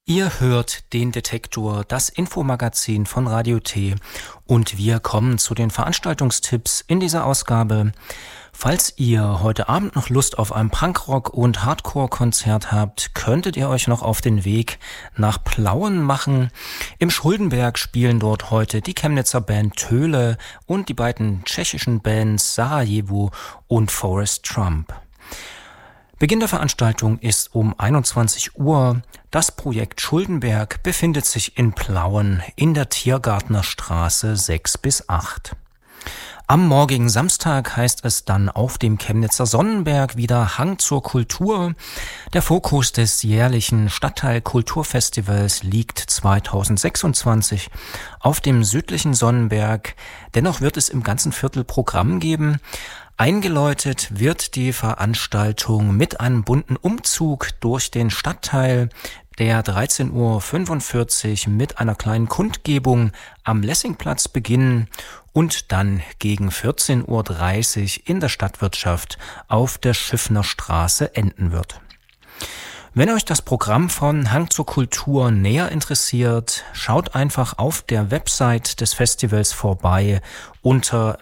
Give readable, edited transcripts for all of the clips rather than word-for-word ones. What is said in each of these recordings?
Ihr hört den Detektor, das Infomagazin von Radio T, und wir kommen zu den Veranstaltungstipps in dieser Ausgabe. Falls ihr heute Abend noch Lust auf ein Punkrock- und Hardcore-Konzert habt, könntet ihr euch noch auf den Weg nach Plauen machen. Im Schuldenberg spielen dort heute die Chemnitzer Band Töle und die beiden tschechischen Bands Sarajevo und Forest Trump. Beginn der Veranstaltung ist um 21 Uhr. Das Projekt Schuldenberg befindet sich in Plauen in der Tiergartner Straße 6 bis 8. Am morgigen Samstag heißt es dann auf dem Chemnitzer Sonnenberg wieder Hang zur Kultur. Der Fokus des jährlichen Stadtteil-Kulturfestivals liegt 2026 auf dem südlichen Sonnenberg. Dennoch wird es im ganzen Viertel Programm geben. Eingeläutet wird die Veranstaltung mit einem bunten Umzug durch den Stadtteil, der 13:45 Uhr mit einer kleinen Kundgebung am Lessingplatz beginnen und dann gegen 14:30 Uhr in der Stadtwirtschaft auf der Schiffner Straße enden wird. Wenn euch das Programm von Hang zur Kultur näher interessiert, schaut einfach auf der Website des Festivals vorbei unter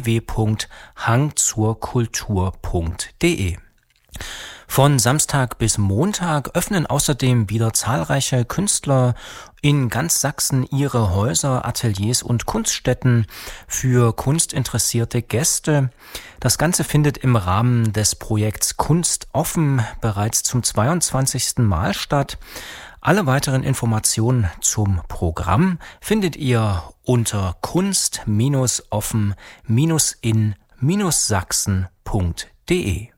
www.hangzurkultur.de. Von Samstag bis Montag öffnen außerdem wieder zahlreiche Künstler in ganz Sachsen ihre Häuser, Ateliers und Kunststätten für kunstinteressierte Gäste. Das Ganze findet im Rahmen des Projekts Kunst offen bereits zum 22. Mal statt. Alle weiteren Informationen zum Programm findet ihr unter kunst-offen-in-sachsen.de.